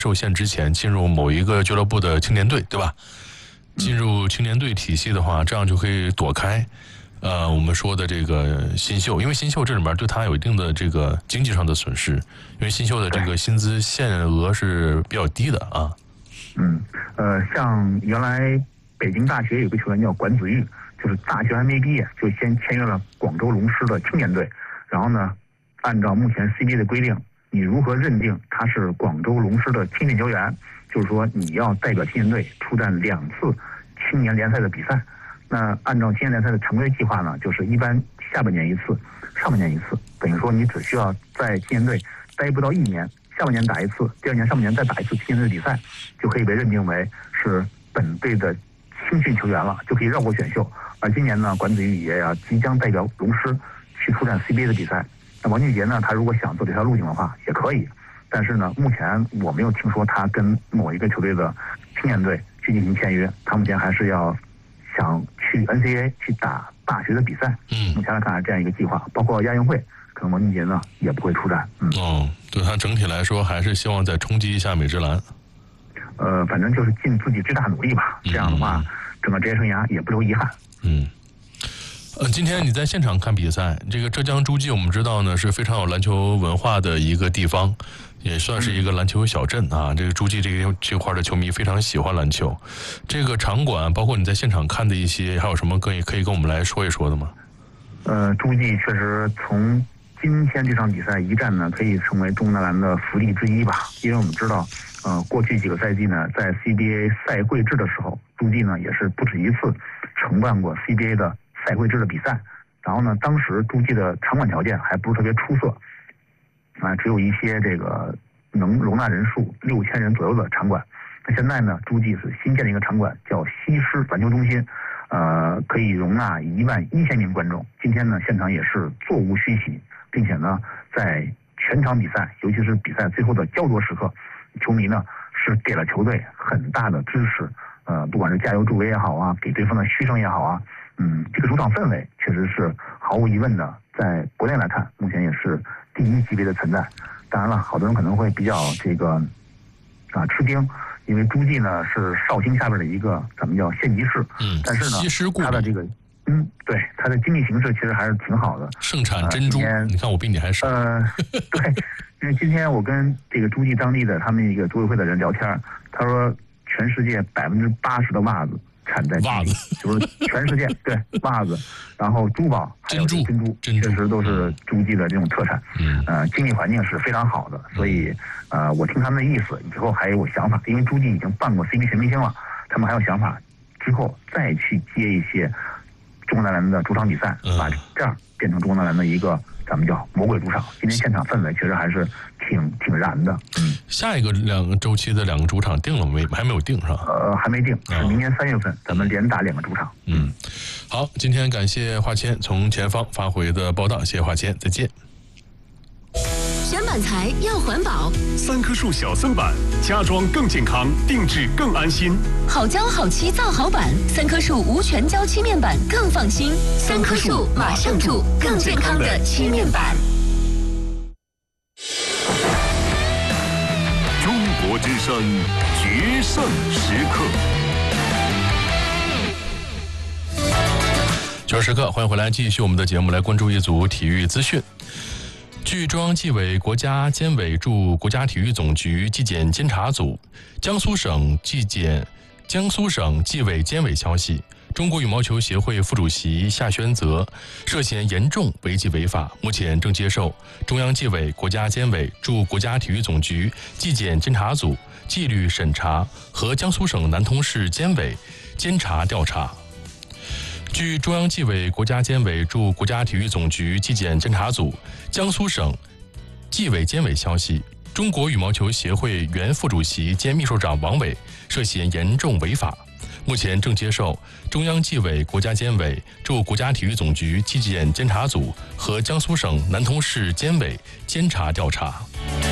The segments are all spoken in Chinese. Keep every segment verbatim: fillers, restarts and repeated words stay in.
受限之前进入某一个俱乐部的青年队，对吧？进入青年队体系的话，这样就可以躲开呃我们说的这个新秀，因为新秀这里面对他有一定的这个经济上的损失，因为新秀的这个薪资限额是比较低的啊。 嗯，呃，像原来北京大学有个球员叫管子玉，就是大学还没毕业就先签约了广州龙狮的青年队，然后呢，按照目前 C B A 的规定，你如何认定他是广州龙狮的青训球员？就是说你要代表青年队出战两次青年联赛的比赛。那按照青年联赛的常规计划呢，就是一般下半年一次，上半年一次，等于说你只需要在青年队待不到一年，下半年打一次，第二年上半年再打一次青年队比赛，就可以被认定为是本队的青训球员了，就可以绕过选秀。而今年呢，管子玉也要即将代表龙狮去出战 C B A 的比赛。那王俊杰呢，他如果想走这条路径的话，也可以。但是呢，目前我没有听说他跟某一个球队的青年队去进行签约，他目前还是要想去 N C A A 去打大学的比赛。 嗯， 目前来看是这样一个计划，包括亚运会，可能王俊杰呢也不会出战。嗯， 哦，对他整体来说还是希望再冲击一下美职篮。 呃，反正就是尽自己最大努力吧。这样的话，整个职业生涯也不留遗憾。 嗯。呃，今天你在现场看比赛，这个浙江诸暨我们知道呢是非常有篮球文化的一个地方，也算是一个篮球小镇啊。这个诸暨这个这块的球迷非常喜欢篮球。这个场馆，包括你在现场看的一些，还有什么可以可以跟我们来说一说的吗？ 呃，诸暨确实从今天这场比赛一战呢，可以成为中南篮的福地之一吧。因为我们知道，呃，过去几个赛季呢，在 C B A 赛会制的时候，诸暨呢也是不止一次承办过 C B A 的赛会制的比赛，然后呢，当时诸暨的场馆条件还不是特别出色，啊，只有一些这个能容纳人数六千人左右的场馆。那现在呢，诸暨是新建的一个场馆，叫西狮篮球中心，呃，可以容纳一万一千名观众。今天呢，现场也是座无虚席，并且呢，在全场比赛，尤其是比赛最后的焦灼时刻，球迷呢是给了球队很大的支持，呃，不管是加油助威也好啊，给对方的嘘声也好啊。嗯，这个主场氛围确实是毫无疑问的，在国内来看，目前也是第一级别的存在。当然了，好多人可能会比较这个啊吃惊，因为诸暨呢是绍兴下边的一个咱们叫县级市， 嗯， 但是呢，它的这个嗯，对，它的经济形势其实还是挺好的， 盛产珍珠。呃、你看我比你还少。呃， 对，因为今天我跟这个诸暨当地的他们一个组委会的人聊天，他说全世界百分之八十的袜子产在袜子， 就是全世界对袜子，然后珠宝还有珍珠，珍珠确实都是诸暨的这种特产。嗯，呃，经济环境是非常好的，所以呃，我听他们的意思，以后还有想法，因为诸暨已经办过 C B A 全明星了，他们还有想法，之后再去接一些中南篮的主场比赛，把这样变成中南篮的一个咱们叫魔鬼主场。今天现场氛围确实还是挺挺燃的。嗯， 下一个两个周期的两个主场定了没？还没有定是吧？ 呃，还没定，是明年三月份，咱们连打两个主场。 嗯，好，今天感谢华谦从前方发回的报道，谢谢华谦，再见。 选板材要环保， 三棵树小森板，家装更健康，定制更安心。 好胶好漆造好板，三棵树无全胶漆面板更放心。三棵树马上住更健康的漆面板。 中国之声决胜时刻。 决胜时刻，欢迎回来，继续我们的节目，来关注一组体育资讯。据中央纪委国家监委驻国家体育总局纪检监察组、江苏省纪检、江苏省纪委监委消息，中国羽毛球协会副主席夏宣泽涉嫌严重违纪违法，目前正接受中央纪委国家监委驻国家体育总局纪检监察组纪律审查和江苏省南通市监委监察调查。据中央纪委国家监委驻国家体育总局纪检监察组、江苏省纪委监委消息，中国羽毛球协会原副主席兼秘书长王伟涉嫌严重违法，目前正接受中央纪委国家监委驻国家体育总局纪检监察组和江苏省南通市监委监察调查。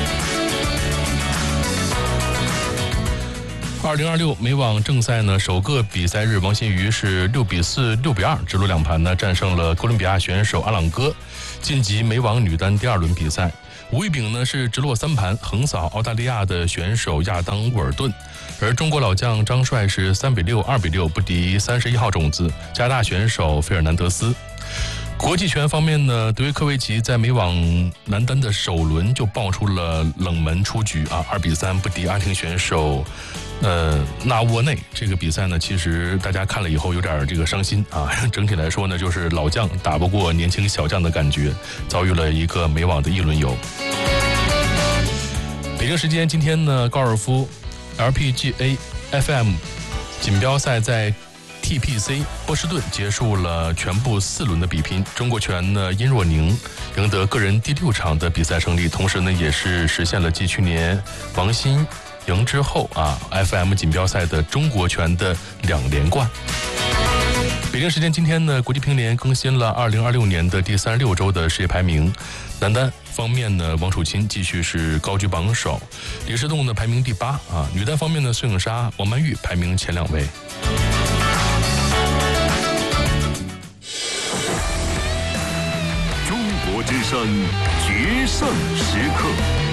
二零二六美网正赛呢，首个比赛日，王欣瑜是六比四、六比二直落两盘呢战胜了哥伦比亚选手阿朗戈，晋级美网女单第二轮比赛。 吴玉丙呢是直落三盘横扫澳大利亚的选手亚当沃尔顿，而中国老将张帅是三比六、二比六不敌三十一号种子加拿大选手费尔南德斯。国际拳方面呢，德约科维奇在美网男单的首轮就爆出了冷门出局啊，二比三不敌阿根廷选手呃纳沃内。这个比赛呢，其实大家看了以后有点这个伤心啊。整体来说呢，就是老将打不过年轻小将的感觉，遭遇了一个美网的一轮游。北京时间今天呢，高尔夫 L P G A F M 锦标赛在T P C 波士顿结束了全部四轮的比拼，中国拳呢殷若宁赢得个人第六场的比赛胜利，同时呢也是实现了继去年王鑫赢之后啊 F M 锦标赛的中国拳的两连冠。北京时间今天呢，国际乒联更新了二零二六年的第三十六周的世界排名。男单方面呢，王楚钦继续是高居榜首，李世栋呢排名第八啊。女单方面呢，孙颖莎、王曼玉排名前两位。 中国之声决胜时刻。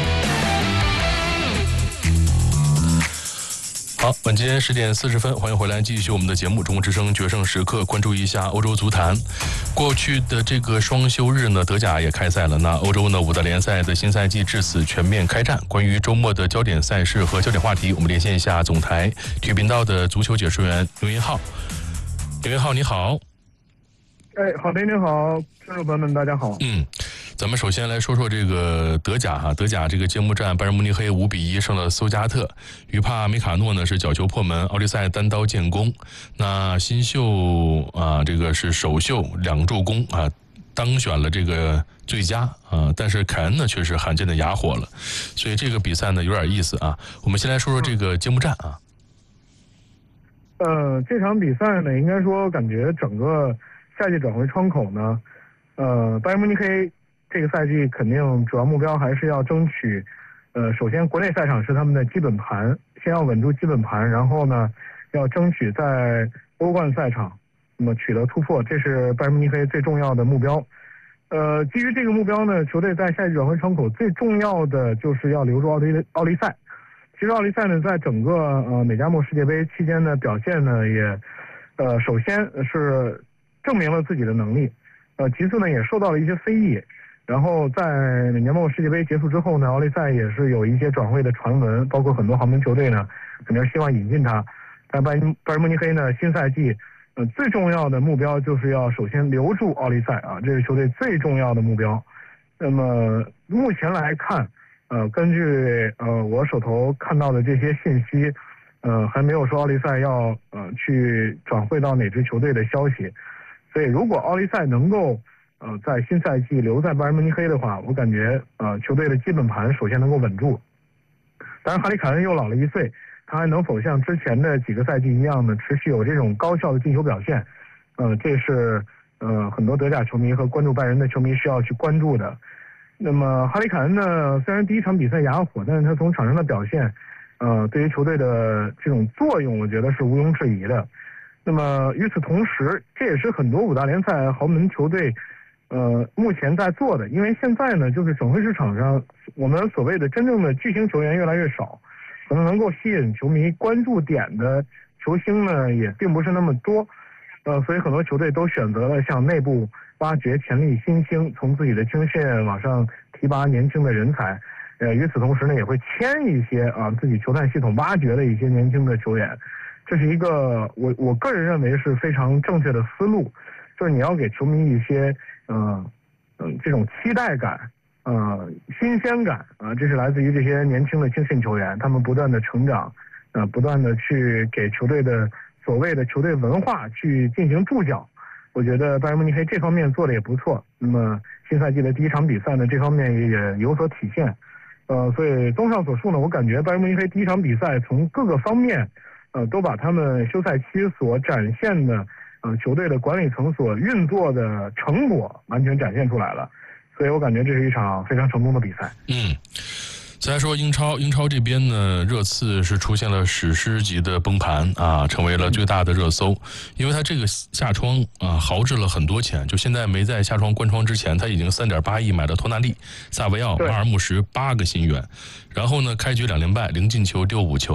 好，晚间十点四十分，欢迎回来，继续我们的节目《中国之声决胜时刻》，关注一下欧洲足坛。过去的这个双休日呢，德甲也开赛了。那欧洲呢，五大联赛的新赛季至此全面开战。关于周末的焦点赛事和焦点话题，我们连线一下总台体育频道的足球解说员刘云浩。刘云浩，你好。 哎，好的，您好，听众朋友们，大家好。 嗯。咱们首先来说说这个德甲哈，德甲这个揭幕战，拜仁慕尼黑五比一胜了苏加特，于帕梅卡诺呢是角球破门，奥利塞单刀建功，那新秀啊这个是首秀两助攻啊，当选了这个最佳啊，但是凯恩呢却是罕见的哑火了，所以这个比赛呢有点意思啊。我们先来说说这个揭幕战啊。 呃，这场比赛呢，应该说感觉整个夏季转会窗口呢，呃，拜仁慕尼黑这个赛季肯定主要目标还是要争取，呃，首先国内赛场是他们的基本盘，先要稳住基本盘，然后呢，要争取在欧冠赛场那么取得突破，这是拜仁慕尼黑最重要的目标。呃，基于这个目标呢，球队在夏季转会窗口最重要的就是要留住奥利奥利赛。其实奥利赛呢，在整个呃美加墨世界杯期间的表现呢，也呃首先是证明了自己的能力，呃，其次呢也受到了一些非议。然后在美加墨世界杯结束之后呢，奥利赛也是有一些转会的传闻，包括很多豪门球队呢肯定希望引进他。但拜拜仁慕尼黑呢，新赛季呃最重要的目标就是要首先留住奥利赛啊，这是球队最重要的目标。那么目前来看，呃，根据呃我手头看到的这些信息，呃，还没有说奥利赛要呃去转会到哪支球队的消息。所以如果奥利赛能够呃，在新赛季留在拜仁慕尼黑的话，我感觉呃球队的基本盘首先能够稳住。当然，哈里凯恩又老了一岁，他还能否像之前的几个赛季一样呢，持续有这种高效的进球表现？呃，这是呃很多德甲球迷和关注拜仁的球迷需要去关注的。那么哈里凯恩呢，虽然第一场比赛哑火，但是他从场上的表现，呃，对于球队的这种作用，我觉得是毋庸置疑的。那么与此同时，这也是很多五大联赛豪门球队呃，目前在做的，因为现在呢，就是转会市场上，我们所谓的真正的巨星球员越来越少，可能能够吸引球迷关注点的球星呢，也并不是那么多，呃，所以很多球队都选择了向内部挖掘潜力新星，从自己的青训往上提拔年轻的人才，呃，与此同时呢，也会签一些啊自己球探系统挖掘的一些年轻的球员，这是一个我我个人认为是非常正确的思路，就是你要给球迷一些。嗯、呃、嗯，这种期待感，呃，新鲜感啊、呃，这是来自于这些年轻的青训球员，他们不断的成长，呃，不断的去给球队的所谓的球队文化去进行注脚。我觉得拜仁慕尼黑这方面做的也不错。那么新赛季的第一场比赛呢，这方面也有所体现。呃，所以综上所述呢，我感觉拜仁慕尼黑第一场比赛从各个方面，呃，都把他们休赛期所展现的。呃，球队的管理层所运作的成果完全展现出来了，所以我感觉这是一场非常成功的比赛。 嗯， 再说英超，英超这边呢，热刺是出现了史诗级的崩盘啊，成为了最大的热搜。因为他这个夏窗啊，豪掷了很多钱，就现在没在夏窗关窗之前，他已经三点八亿买了托纳利、萨维奥、马尔穆什八个新援，然后呢，开局两连败，零进球丢五球。